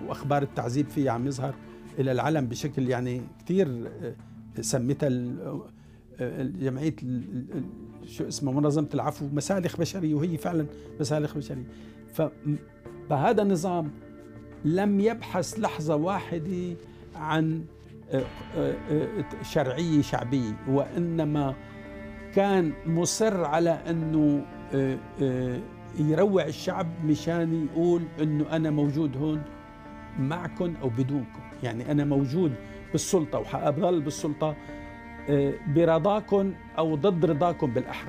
وأخبار التعذيب فيه عم يظهر إلى العلم بشكل يعني كتير سمتها جمعية شو اسمه منظمة العفو مسالخ بشرية، وهي فعلا مسالخ بشرية. فهذا النظام لم يبحث لحظة واحدة عن شرعية شعبية، وإنما كان مصر على أنه يروع الشعب مشان يقول أنه أنا موجود هون معكم أو بدونكم، يعني أنا موجود بالسلطة وحأظل بالسلطة برضاكم أو ضد رضاكم بالأحرى.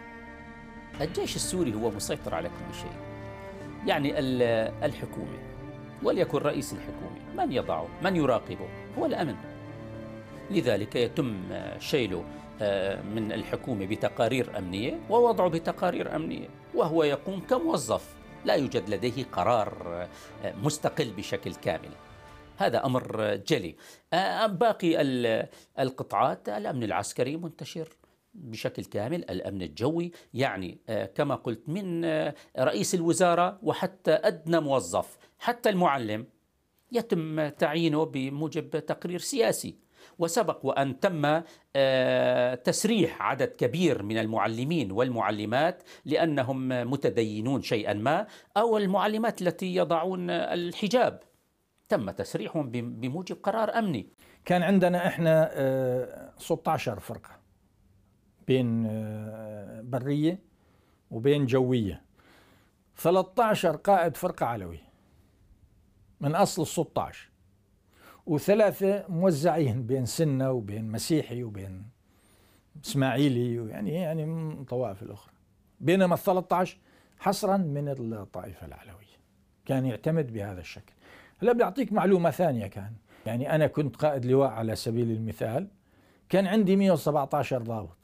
الجيش السوري هو مسيطر على كل شيء، يعني الحكومة، وليكن رئيس الحكومة من يضعه من يراقبه هو الأمن. لذلك يتم شيله من الحكومة بتقارير أمنية ووضعه بتقارير أمنية، وهو يقوم كموظف، لا يوجد لديه قرار مستقل بشكل كامل. هذا أمر جلي. باقي القطاعات الأمن العسكري منتشر بشكل كامل، الأمن الجوي، يعني كما قلت من رئيس الوزارة وحتى أدنى موظف، حتى المعلم يتم تعيينه بموجب تقرير سياسي. وسبق وأن تم تسريح عدد كبير من المعلمين والمعلمات لأنهم متدينون شيئا ما، أو المعلمات التي يضعون الحجاب تم تسريحهم بموجب قرار أمني. كان عندنا إحنا 16 فرقة بين برية وبين جوية، 13 قائد فرقة علوي من أصل 16، وثلاثة موزعين بين سنة وبين مسيحي وبين إسماعيلي، يعني من الطوائف الأخرى، بينما 13 حصرا من الطائفة العلوية. كان يعتمد بهذا الشكل. هلا بيعطيك معلومة ثانية، كان يعني أنا كنت قائد لواء على سبيل المثال، كان عندي 117 ضابط،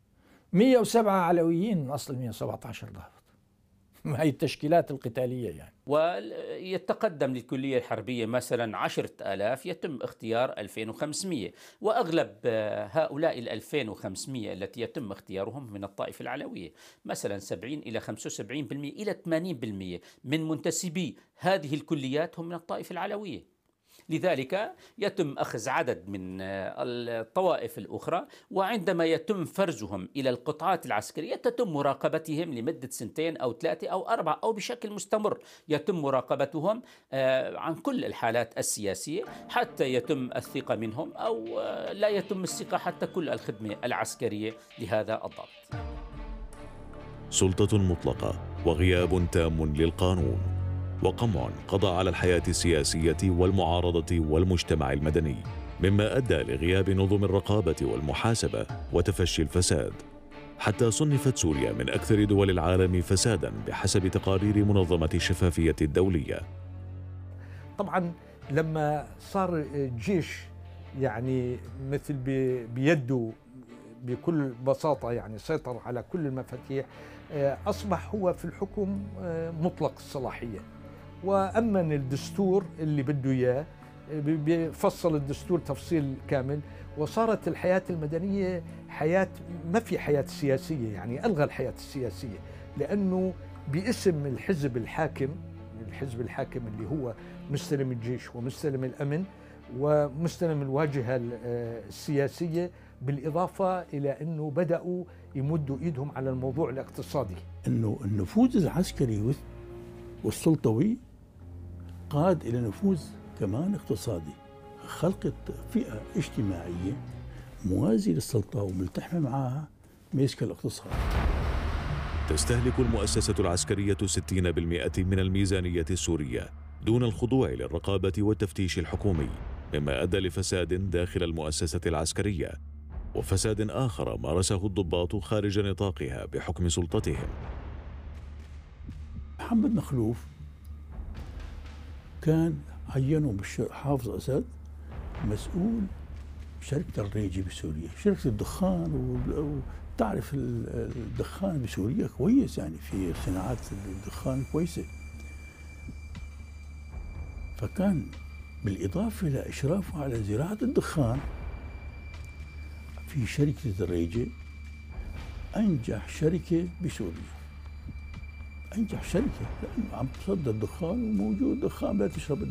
107 علويين من أصل 117 ضابط. هاي التشكيلات القتالية يعني. ويتقدم للكلية الحربية مثلا 10,000، يتم اختيار 2500، وأغلب هؤلاء 2500 التي يتم اختيارهم من الطائفة العلوية، مثلا 70 إلى 75% إلى 80% من منتسبي هذه الكليات هم من الطائفة العلوية. لذلك يتم أخذ عدد من الطوائف الأخرى، وعندما يتم فرزهم إلى القطاعات العسكرية تتم مراقبتهم لمدة 2 أو 3 أو 4 أو بشكل مستمر، يتم مراقبتهم عن كل الحالات السياسية حتى يتم الثقة منهم، أو لا يتم الثقة حتى كل الخدمة العسكرية لهذا الضابط. سلطة مطلقة وغياب تام للقانون، وقمع قضى على الحياة السياسية والمعارضة والمجتمع المدني، مما أدى لغياب نظم الرقابة والمحاسبة وتفشي الفساد، حتى صنفت سوريا من أكثر دول العالم فسادا بحسب تقارير منظمة الشفافية الدولية. طبعا لما صار الجيش يعني مثل بيده بكل بساطة يعني سيطر على كل المفاتيح، أصبح هو في الحكم مطلق الصلاحية، وأمن الدستور اللي بده إياه، بيفصل الدستور تفصيل كامل، وصارت الحياة المدنية حياة ما في حياة سياسية، يعني ألغى الحياة السياسية، لأنه باسم الحزب الحاكم اللي هو مستلم الجيش ومستلم الأمن ومستلم الواجهة السياسية، بالإضافة إلى أنه بدأوا يمدوا إيدهم على الموضوع الاقتصادي. أنه النفوذ العسكري والسلطوي قاد إلى نفوذ كمان اقتصادي، خلق فئة اجتماعية موازية للسلطة وملتحمة معها ماسكة الاقتصاد. تستهلك المؤسسة العسكرية 60% من الميزانية السورية دون الخضوع للرقابة والتفتيش الحكومي، مما أدى لفساد داخل المؤسسة العسكرية، وفساد آخر مارسه الضباط خارج نطاقها بحكم سلطتهم. محمد مخلوف كان عينه حافظ أسد مسؤول شركة الريجي بسوريا، شركة الدخان، وتعرف الدخان بسوريا كويس، يعني في صناعات الدخان كويسة. فكان بالإضافة لإشرافه على زراعة الدخان في شركة الريجي أنجح شركة بسوريا، أنجح شركة، لأنه عم تصدر دخان وموجود دخان لا تشرب